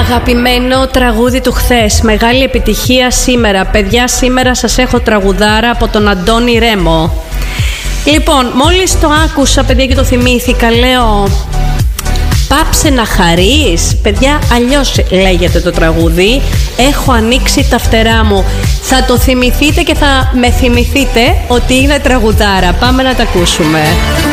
Αγαπημένο τραγούδι του χθες. Μεγάλη επιτυχία σήμερα. Παιδιά, σήμερα σας έχω τραγουδάρα από τον Αντώνη Ρέμο. Λοιπόν, μόλις το άκουσα, παιδιά, και το θυμήθηκα, λέω... Πάψε να χαρείς. Παιδιά, αλλιώς λέγεται το τραγούδι. Έχω ανοίξει τα φτερά μου. Θα το θυμηθείτε και θα με θυμηθείτε ότι είναι τραγουδάρα. Πάμε να τα ακούσουμε.